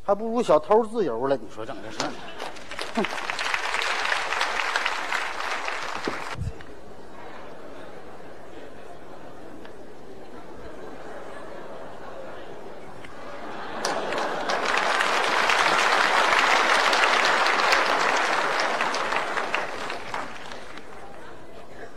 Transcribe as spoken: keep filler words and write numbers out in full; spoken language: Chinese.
还不如小偷自由了。你说整这事儿，哼。